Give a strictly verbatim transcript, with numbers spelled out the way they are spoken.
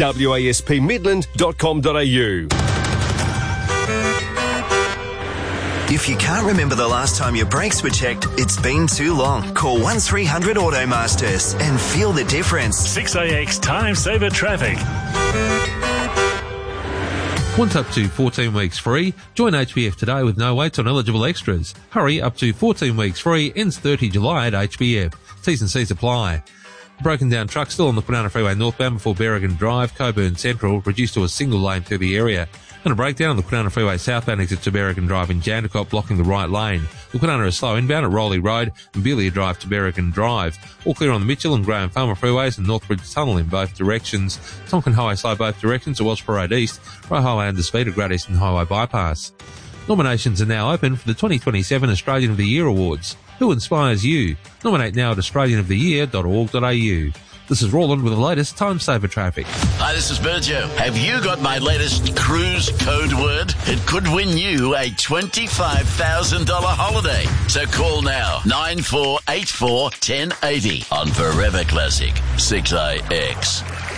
w a s p midland dot com dot a u. If you can't remember the last time your brakes were checked, it's been too long. Call one three hundred Automasters and feel the difference. six A X Time Saver Traffic. Want up to fourteen weeks free? Join H B F today with no waits on eligible extras. Hurry, up to fourteen weeks free, ends thirtieth of July at H B F. T's and C's apply. Broken down truck still on the Kwinana Freeway northbound before Berrigan Drive, Coburn Central, reduced to a single lane through the area. And a breakdown on the Kwinana Freeway southbound exit to Berrigan Drive in Jandakot, blocking the right lane. The Kwinana is slow inbound at Rowley Road and Belia Drive to Berrigan Drive. All clear on the Mitchell and Graham Farmer freeways and Northbridge Tunnel in both directions. Tonkin Highway slow both directions to Wellsborough Road East, Roe Highway under speed at Great Eastern Highway bypass. Nominations are now open for the twenty twenty-seven Australian of the Year Awards. Who inspires you? Nominate now at australian of the year dot org dot a u. This is Roland with the latest Time Saver Traffic. Hi, this is Berjo. Have you got my latest cruise code word? It could win you a twenty-five thousand dollars holiday. So call now, nine four eight four, one zero eight zero on Forever Classic six A X.